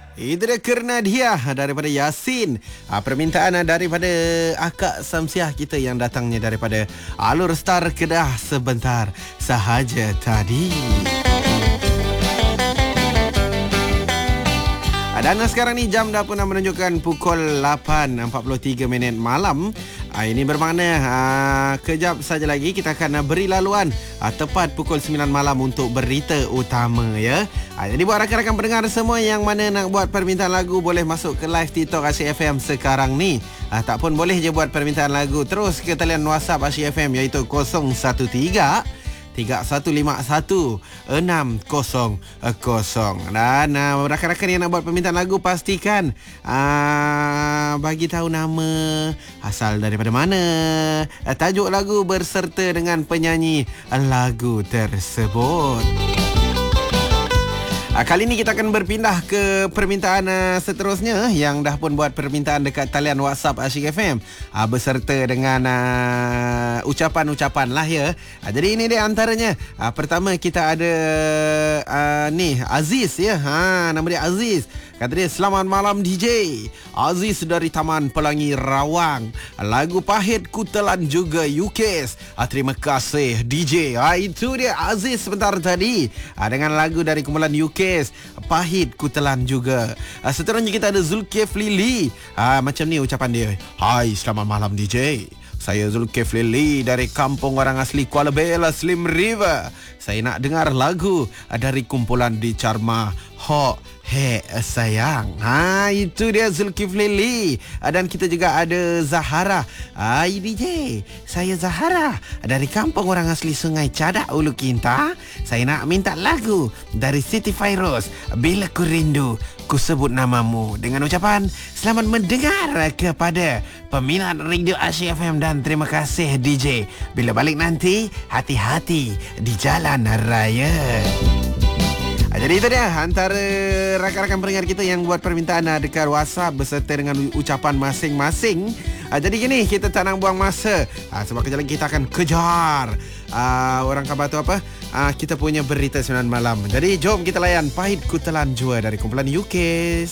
Itu dia Kerna Dia daripada Yasin. Permintaan daripada Akak Samsiah kita yang datangnya daripada Alur Star Kedah sebentar sahaja tadi. Dan sekarang ni jam dah pun dah menunjukkan pukul 8.43 minit malam. Ini bermakna kejap saja lagi kita akan beri laluan tepat pukul 9 malam untuk berita utama ya. Jadi buat rakan-rakan pendengar semua yang mana nak buat permintaan lagu boleh masuk ke live TikTok Asyik FM sekarang ni. Tak pun boleh je buat permintaan lagu terus ke talian WhatsApp Asyik FM iaitu 013-3151-600. Dan rakan-rakan yang nak buat permintaan lagu pastikan bagi tahu nama, asal daripada mana, tajuk lagu berserta dengan penyanyi lagu tersebut. Kali ini kita akan berpindah ke permintaan seterusnya yang dah pun buat permintaan dekat talian WhatsApp Asyik FM beserta dengan ucapan-ucapan lah ya. Jadi ini dia antaranya. Pertama kita ada ni Aziz ya. Nama dia Aziz. Kata dia, selamat malam DJ Aziz dari Taman Pelangi Rawang. Lagu Pahit Ku Telan juga Yukes. Terima kasih DJ. Itu dia Aziz sebentar tadi dengan lagu dari kumpulan Yukes, Pahit Ku Telan juga. Seterusnya kita ada Zulkifli Lee. Macam ni ucapan dia. Hai, selamat malam DJ. Saya Zulkifli Lee dari kampung orang asli Kuala Bela, Slim River. Saya nak dengar lagu dari kumpulan di Charma, Ho He Sayang. Itu dia Zulkifli Lee. Dan kita juga ada Zahara. Hai DJ, saya Zahara dari kampung orang asli Sungai Cadak, Ulu Kinta. Saya nak minta lagu dari Siti Fairuz, Bila Ku Rindu Ku Sebut Namamu. Dengan ucapan selamat mendengar kepada peminat Radio Asyik FM dan terima kasih DJ. Bila balik nanti hati-hati di jalan raya. Jadi itu dia antara rakan-rakan pendengar kita yang buat permintaan dekat WhatsApp beserta dengan ucapan masing-masing. Jadi gini, kita tak nak buang masa sebab kejap lagi kita akan kejar orang khabar tu apa, kita punya berita 9 malam. Jadi jom kita layan Pahit Ku Telan Jua dari kumpulan UK.